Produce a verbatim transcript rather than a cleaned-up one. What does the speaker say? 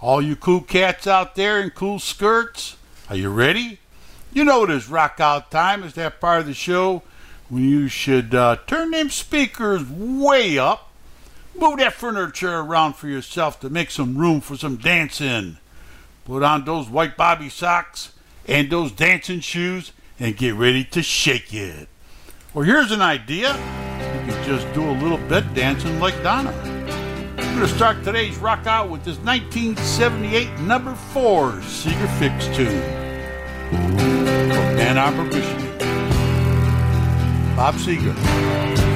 All you cool cats out there in cool skirts, are you ready? You know it is rock out time. It's that part of the show when you should uh, turn them speakers way up, move that furniture around for yourself to make some room for some dancing. Put on those white bobby socks and those dancing shoes and get ready to shake it. Well, here's an idea. You can just do a little bit dancing like Donna. We're going to start today's rock out with this nineteen seventy-eight number four Seeger Fix tune. From Ann Arbor, Michigan. Bob Seger.